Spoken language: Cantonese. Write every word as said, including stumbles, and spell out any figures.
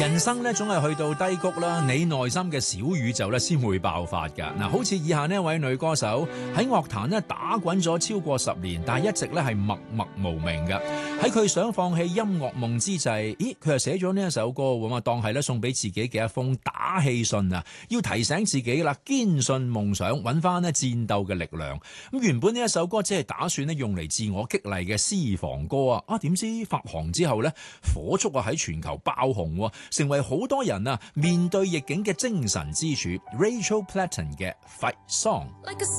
人生咧總係去到低谷啦，你內心嘅小宇宙咧先會爆發㗎。嗱，好似以下呢一位女歌手喺樂壇咧打滾咗超過十年，但係一直咧係默默無名嘅。喺佢想放棄音樂夢之際，咦，佢又寫咗呢一首歌喎，當係咧送俾自己嘅一封打氣信啊，要提醒自己啦，堅信夢想，揾翻咧戰鬥嘅力量。咁原本呢一首歌只係打算咧用嚟自我激勵嘅私房歌啊，啊點知發行之後咧火速啊喺全球爆紅，成為好多人啊面對逆境嘅精神支柱。Rachel Platten 嘅 Fight Song。